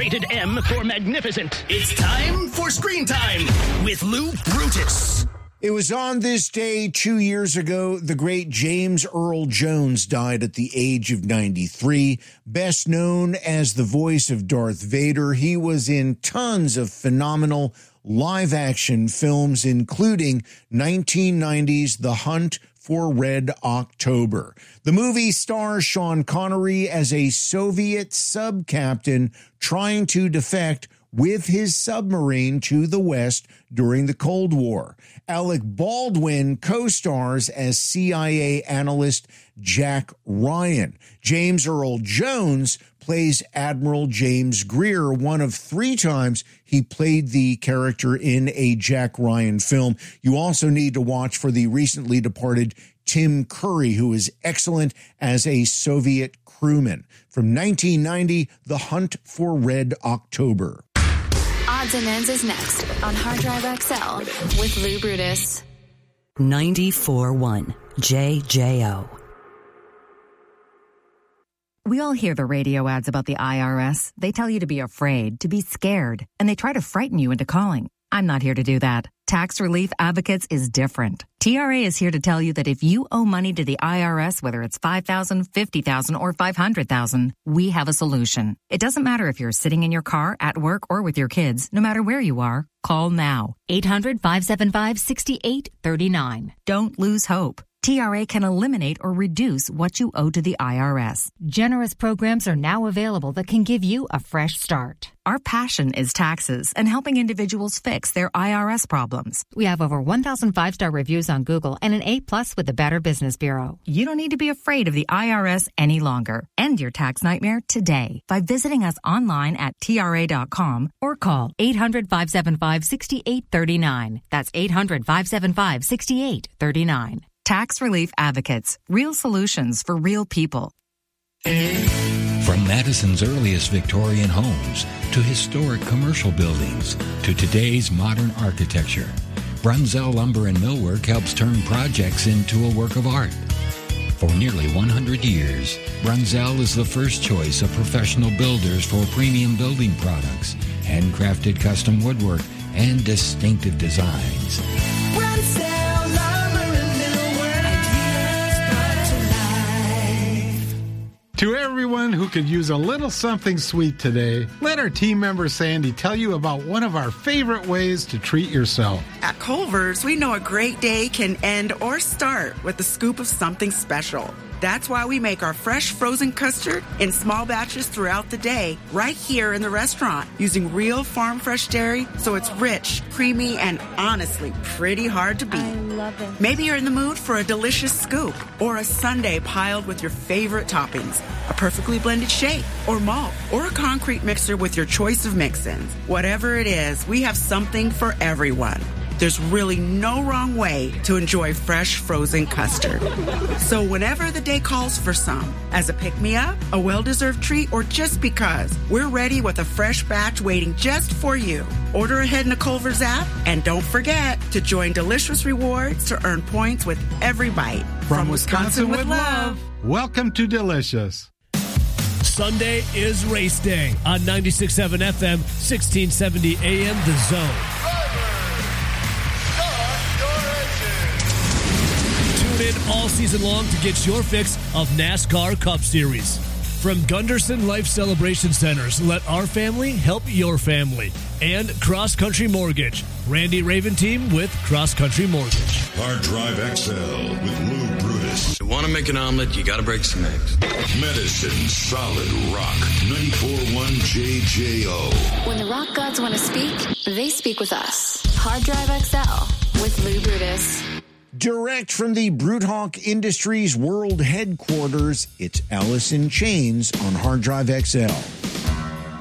Rated M for magnificent. It's time for Screen Time with Lou Brutus. It was on this day 2 years ago, the great James Earl Jones died at the age of 93. Best known as the voice of Darth Vader, he was in tons of phenomenal live-action films, including 1990's The Hunt for Red October. The movie stars Sean Connery as a Soviet sub-captain trying to defect with his submarine to the West during the Cold War. Alec Baldwin co-stars as CIA analyst Jack Ryan. James Earl Jones plays Admiral James Greer, one of 3 times he played the character in a Jack Ryan film. You also need to watch for the recently departed Tim Curry, who is excellent as a Soviet crewman. From 1990, The Hunt for Red October. Odds and Ends is next on Hard Drive XL with Lou Brutus. 94.1 JJO. We all hear the radio ads about the IRS. They tell you to be afraid, to be scared, and they try to frighten you into calling. I'm not here to do that. Tax Relief Advocates is different. TRA is here to tell you that if you owe money to the IRS, whether it's $5,000, $50,000, or $500,000, we have a solution. It doesn't matter if you're sitting in your car, at work, or with your kids. No matter where you are, call now. 800-575-6839. Don't lose hope. TRA can eliminate or reduce what you owe to the IRS. Generous programs are now available that can give you a fresh start. Our passion is taxes and helping individuals fix their IRS problems. We have over 1,000 5-star reviews on Google and an A+ with the Better Business Bureau. You don't need to be afraid of the IRS any longer. End your tax nightmare today by visiting us online at TRA.com or call 800-575-6839. That's 800-575-6839. Tax Relief Advocates. Real solutions for real people. From Madison's earliest Victorian homes to historic commercial buildings to today's modern architecture, Brunzell Lumber and Millwork helps turn projects into a work of art. For nearly 100 years, Brunzell is the first choice of professional builders for premium building products, handcrafted custom woodwork, and distinctive designs. Brunzell Lumber and Millwork, ideas brought to life. To everyone who could use a little something sweet today, let our team member Sandy tell you about one of our favorite ways to treat yourself. At Culver's, we know a great day can end or start with a scoop of something special. That's why we make our fresh frozen custard in small batches throughout the day, right here in the restaurant, using real farm fresh dairy, so it's rich, creamy, and honestly pretty hard to beat. I love it. Maybe you're in the mood for a delicious scoop or a sundae piled with your favorite toppings, a perfectly blended shake or malt, or a concrete mixer with your choice of mix-ins. Whatever it is, we have something for everyone. There's really no wrong way to enjoy fresh frozen custard. So whenever the day calls for some, as a pick-me-up, a well-deserved treat, or just because, we're ready with a fresh batch waiting just for you. Order ahead in the Culver's app, and don't forget to join Delicious Rewards to earn points with every bite. From Wisconsin with love. Welcome to Delicious. Sunday is race day on 96.7 FM, 1670 AM, The Zone. In all season long to get your fix of NASCAR Cup Series. From Gunderson Life Celebration Centers, let our family help your family. And Cross Country Mortgage. Randy Raven team with Cross Country Mortgage. Hard Drive XL with Lou Brutus. You want to make an omelet, you got to break some eggs. Medicine Solid Rock 94.1 JJO. When the rock gods want to speak, they speak with us. Hard Drive XL with Lou Brutus. Direct from the Brute-Hawk Industries World Headquarters, it's Alice in Chains on Hard Drive XL.